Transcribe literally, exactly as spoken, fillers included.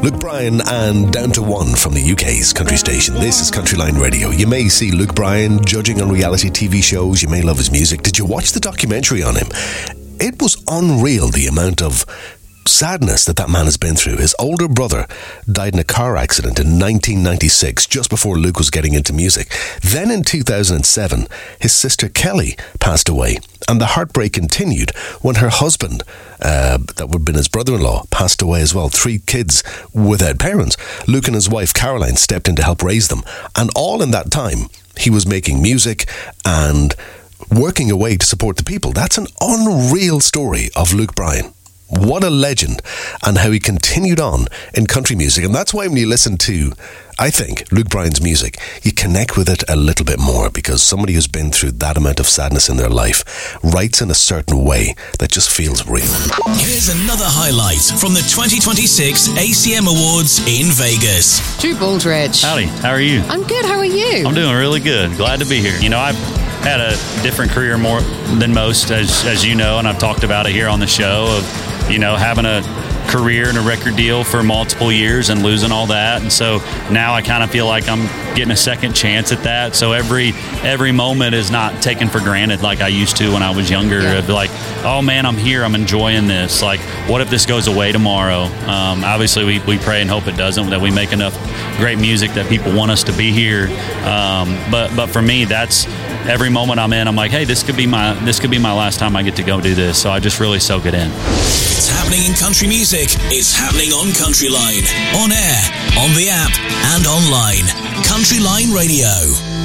Luke Bryan and Down to One from the U K's country station. This is Country Line Radio. You may see Luke Bryan judging on reality T V shows. You may love his music. Did you watch the documentary on him? It was unreal, the amount of sadness that that man has been through. His older brother died in a car accident in nineteen ninety-six, just before Luke was getting into music. Then in two thousand seven, his sister Kelly passed away, and the heartbreak continued when her husband, uh, that would have been his brother-in-law, passed away as well. Three kids without parents. Luke and his wife Caroline stepped in to help raise them, and all in that time he was making music and working away to support the people. That's an unreal story of Luke Bryan. What a legend, and how he continued on in country music. And that's why when you listen to, I think, Luke Bryan's music, you connect with it a little bit more, because somebody who's been through that amount of sadness in their life writes in a certain way that just feels real. Here's another highlight from the twenty twenty-six A C M Awards in Vegas. Drew Baldridge. Howdy, how are you? I'm good, how are you? I'm doing really good. Glad to be here. You know, I've had a different career more than most, as as you know, and I've talked about it here on the show, of, you know, having a career and a record deal for multiple years and losing all that. And so now I kind of feel like I'm getting a second chance at that. So every every moment is not taken for granted like I used to when I was younger. Yeah. Of like, oh man, I'm here, I'm enjoying this. Like, what if this goes away tomorrow? Um, obviously, we, we pray and hope it doesn't, that we make enough great music that people want us to be here. Um, but but for me, that's every moment I'm in, I'm like, hey, this could be my this could be my last time I get to go do this. So I just really soak it in. It's happening in country music. It's happening on Country Line, on air, on the app, and online. Country Line Radio.